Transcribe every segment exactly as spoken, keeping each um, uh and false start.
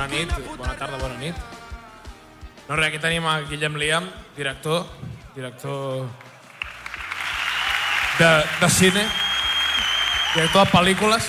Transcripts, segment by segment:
bona nit, bona tarda, bona nit. No res, aquí tenim a Guillem Liam, director, director de, de cine, director de pel·lícules.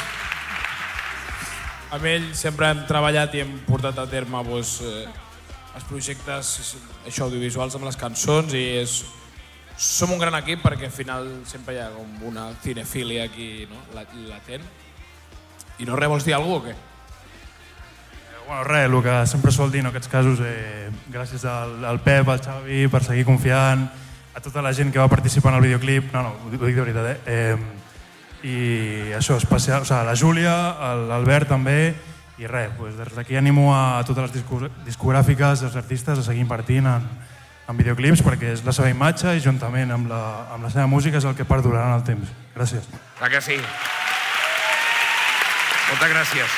Amb ell sempre hem treballat i hem portat a terme doncs, eh, els projectes això, audiovisuals amb les cançons i és, som un gran equip perquè al final sempre hi ha com una cinefília aquí no? latent. I no res, vols dir alguna cosa o què? Bueno, res, el que sempre sol dir en aquests casos, eh, gràcies al, al Pep, al Xavi, per seguir confiant, a tota la gent que va participar en el videoclip, no, no, ho dic de veritat, eh? eh I això, especial, o sigui, la Júlia, l'Albert també, i res, doncs des d'aquí animo a totes les discogràfiques, els artistes, a seguir invertint en, en videoclips, perquè és la seva imatge i juntament amb la, amb la seva música és el que perdurarà en el temps. Gràcies. Clar que sí. Moltes gràcies.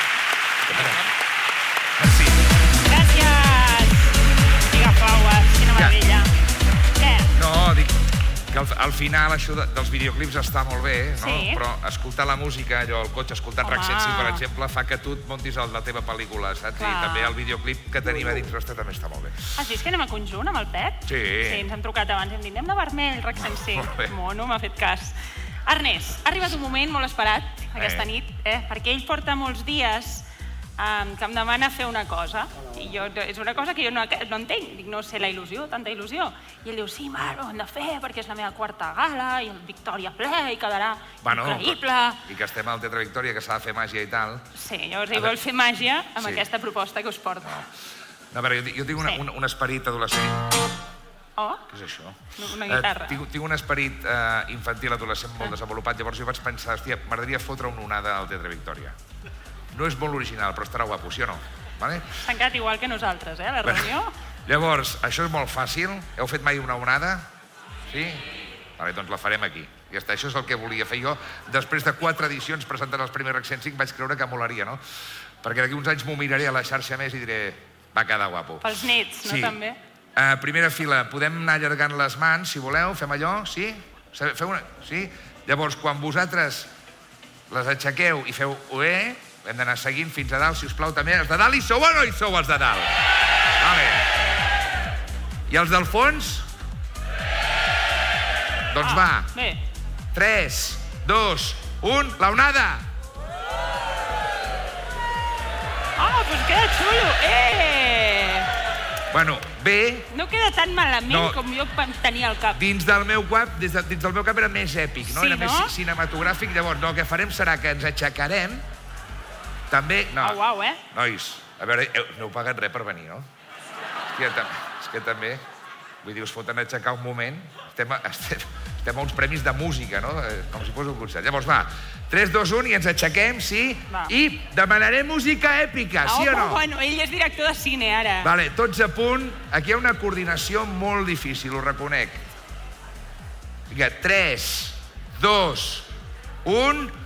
Merci. Gràcies. Diga Flowers, quina meravella. Què? No, dic que al, al final això de, dels videoclips està molt bé, no? Sí. Però escoltar la música, allò al cotxe, escoltant RAC cent cinc, per exemple, fa que tu et montis el, la teva pel·lícula, saps? Clar. I també el videoclip que tenim a dins nostre també està molt bé. Has vist que anem a conjunt amb el Pep? Sí. Sí, ens hem trucat abans i hem dit anem de vermell, RAC cent cinc. Molt bé. Mono, m'ha fet cas. Ernest, ha arribat un moment molt esperat aquesta Eh. nit, eh? perquè ell porta molts dies um, que em demana fer una cosa. I jo, és una cosa que jo no, no entenc. Dic, no sé la il·lusió, tanta il·lusió. I ell diu, sí, mare, ho hem de fer perquè és la meva quarta gala i el Victòria ple i quedarà Bueno, increïble. I que estem al Teatre Victòria, que s'ha de fer màgia i tal. Sí, llavors ell vol fer màgia amb Sí. aquesta proposta que us porta. No, a veure, jo, jo tinc una, Sí. un, un esperit adolescent. Oh, Què és això? una guitarra. Eh, tinc, tinc un esperit eh, infantil adolescent molt desenvolupat, llavors jo vaig pensar, hòstia, m'agradaria fotre una onada al Teatre Victòria. No és molt original, però estarà guapo, sí o no? Vale? S'han quedat igual que nosaltres, eh, a la reunió. Llavors, això és molt fàcil. Heu fet mai una onada? Sí? Vale, doncs la farem aquí. Ja està, això és el que volia fer jo. Després de quatre edicions presentant els primers RAC cent cinc vaig creure que molaria, no? Perquè d'aquí uns anys m'ho miraré a la xarxa més i diré, va quedar guapo. Pels nets, no, Sí. també? Uh, primera fila, podem anar allargant les mans, si voleu, fem allò, sí? Feu una... Sí? Llavors, quan vosaltres les aixequeu i feu ué, hem d'anar seguint fins a dalt, si us plau, també. Els de dalt hi sou o no hi sou, els de dalt? Vale. I els del fons? Doncs Ah, va. Bé. tres, dos, un, la onada! Ah, doncs queda xulo. Eh! Bueno, bé, No queda tan malament No. com jo tenia al cap. dins del meu cap, des de, dins del meu cap era més èpic, no? Sí, Era no? més cinematogràfic. Llavors, no, el que farem serà que ens aixecarem. També... No, Au, au, eh? Nois, a veure, heu- no heu pagat res per venir, no? Hòstia, tam- és que també... Vull dir, us foten aixecar un moment. Estem a, estem, estem a uns premis de música, no? Eh, Com si fos un concert. Llavors, va, tres, dos, un, i ens aixequem, sí? Va. I demanarem música èpica, sí Ah, o no? Bueno, ell és director de cine, ara. Vale, tots a punt. Aquí hi ha una coordinació molt difícil, ho reconec. Vinga, tres, dos, un...